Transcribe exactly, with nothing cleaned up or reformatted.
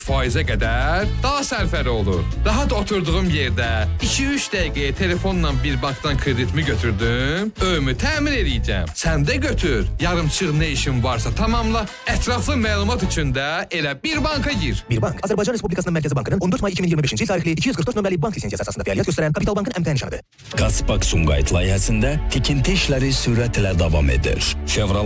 faizə qədər daha sərfəli olur. Rahat oturduğum yerdə iki üç dəqiqəyə telefonla bir bankdan kreditimi götürdüm, öyümü təmin edəcəm. Sən də götür. Yarımçıq nə işin varsa tamamla. Ətraflı məlumat üçün də elə bir banka gir. Bir bank, Azərbaycan Respublikasının Mərkəzi Bankının on dörd may iki min iyirmi beşinci il tarixli iki yüz qırx dörd nömrəli bank lisensiyası əsasında fəaliyyət göstərən Kapital Bankın əmtəh nişanıdır. Qazpak Sumqayıt layihəsində tikinti işləri sürətlə davam edir. Chevrolet